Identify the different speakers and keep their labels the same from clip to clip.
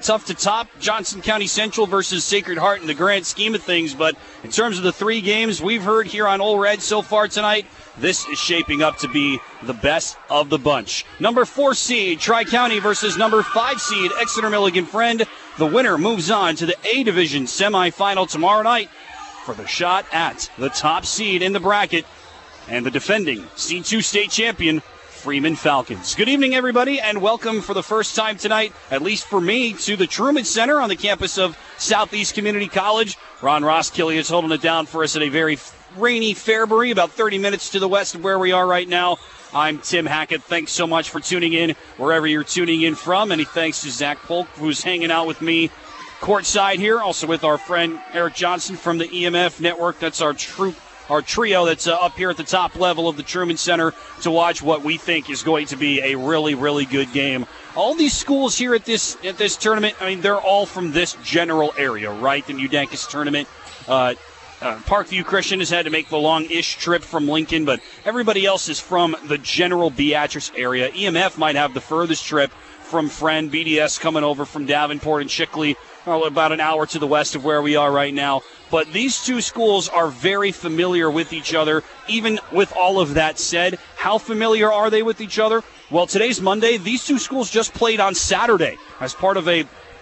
Speaker 1: tough to top Johnson County Central versus Sacred Heart in the grand scheme of things, but in terms of the three games we've heard here on Ole Red so far tonight, this is shaping up to be the best of the bunch. Number 4 seed, Tri-County versus number 5 seed, Exeter Milligan Friend. The winner moves on to the A Division semifinal tomorrow night for the shot at the top seed in the bracket and the defending C2 state champion, Freeman Falcons. Good evening, everybody, and welcome for the first time tonight, at least for me, to the Truman Center on the campus of Southeast Community College. Ron Roskilly is holding it down for us at a very rainy Fairbury, about 30 minutes to the west of where we are right now. I'm Tim Hackett. Thanks so much for tuning in wherever you're tuning in from. Many thanks to Zach Polk, who's hanging out with me courtside here, also with our friend Eric Johnson from the EMF Network. That's our trio that's up here at the top level of the Truman Center to watch what we think is going to be a really, really good game. All these schools here at this tournament, I mean, they're all from this general area, right? The Udankus tournament. Parkview Christian has had to make the long-ish trip from Lincoln, but everybody else is from the general Beatrice area. EMF might have the furthest trip from Friend. BDS coming over from Davenport and Chickley, about an hour to the west of where we are right now. But these two schools are very familiar with each other. Even with all of that said, how familiar are they with each other? Well, today's Monday. These two schools just played on Saturday as part of a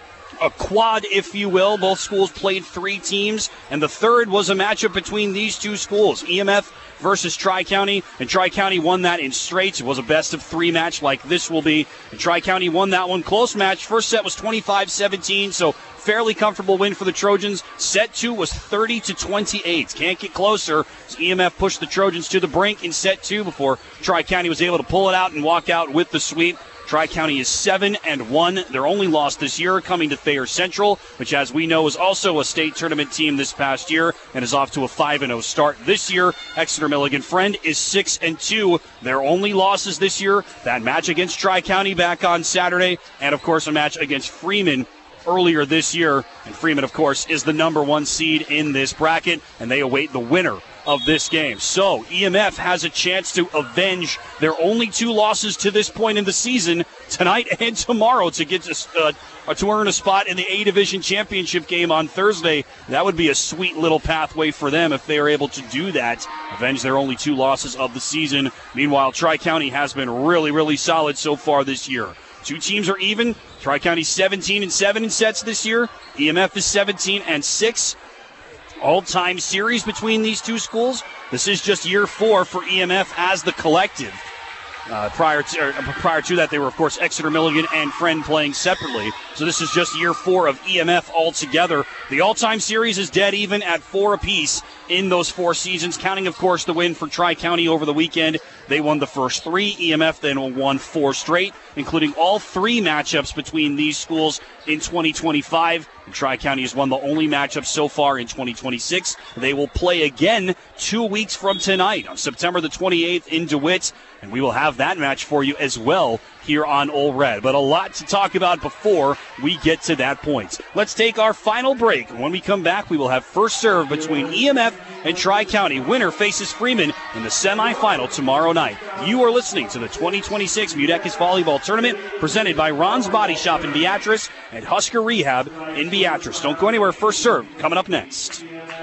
Speaker 1: quad, if you will. Both schools played 3 teams, and the third was a matchup between these two schools, EMF versus Tri-County, and Tri-County won that in straights. It was a best-of-3 match like this will be, and Tri-County won that one. Close match. First set was 25-17, so fairly comfortable win for the Trojans. Set 2 was 30-28. Can't get closer as EMF pushed the Trojans to the brink in set 2 before Tri-County was able to pull it out and walk out with the sweep. Tri-County is 7-1. Their only loss this year coming to Thayer Central, which, as we know, is also a state tournament team this past year and is off to a 5-0 start this year. Exeter Milligan Friend is 6-2. Their only losses this year, that match against Tri-County back on Saturday, and, of course, a match against Freeman earlier this year. And Freeman, of course, is the number 1 seed in this bracket, and they await the winner of this game. So EMF has a chance to avenge their only 2 losses to this point in the season tonight and tomorrow to get to earn a spot in the A Division championship game on Thursday. That would be a sweet little pathway for them if they are able to do that, avenge their only 2 losses of the season. Meanwhile, Tri-County has been really, really solid so far this year. 2 teams are even. Tri-County 17-7 in sets this year. EMF is 17-6. All-time series between these two schools. This is just year 4 for EMF as the collective. Prior to that, they were, of course, Exeter Milligan and Friend playing separately. So this is just year 4 of EMF altogether. The all-time series is dead even at 4 apiece in those 4 seasons, counting, of course, the win for Tri-County over the weekend. They won the first 3. EMF then won 4 straight, including all 3 matchups between these schools in 2025. And Tri-County has won the only matchup so far in 2026. They will play again 2 weeks from tonight on September the 28th in DeWitt, and we will have that match for you as well here on Ole Red. But a lot to talk about before we get to that point. Let's take our final break. When we come back, we will have first serve between EMF and Tri-County. Winner faces Freeman in the semifinal tomorrow night. You are listening to the 2026 Udankus Volleyball Tournament presented by Ron's Body Shop in Beatrice and Husker Rehab in Beatrice. Don't go anywhere. First serve coming up next.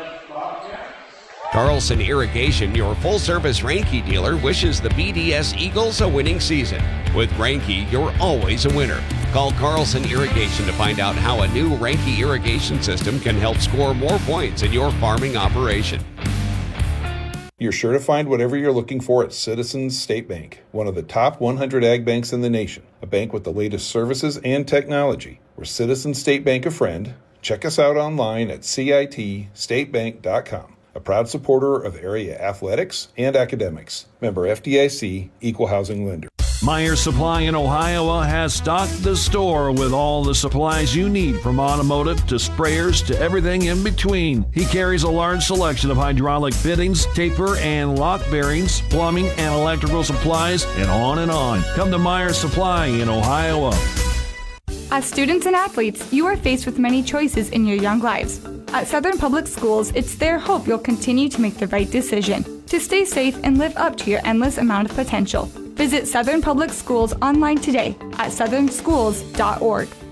Speaker 2: Carlson Irrigation, your full-service Reinke dealer, wishes the BDS Eagles a winning season. With Reinke, you're always a winner. Call Carlson Irrigation to find out how a new Reinke irrigation system can help score more points in your farming operation.
Speaker 3: You're sure to find whatever you're looking for at Citizens State Bank, one of the top 100 ag banks in the nation, a bank with the latest services and technology. We're Citizens State Bank of Friend. Check us out online at citstatebank.com. A proud supporter of area athletics and academics. Member FDIC, Equal Housing Lender.
Speaker 4: Meyer Supply in Ohio has stocked the store with all the supplies you need, from automotive to sprayers to everything in between. He carries a large selection of hydraulic fittings, taper and lock bearings, plumbing and electrical supplies, and on and on. Come to Meyer Supply in Ohio.
Speaker 5: As students and athletes, you are faced with many choices in your young lives. At Southern Public Schools, it's their hope you'll continue to make the right decision to stay safe and live up to your endless amount of potential. Visit Southern Public Schools online today at southernschools.org.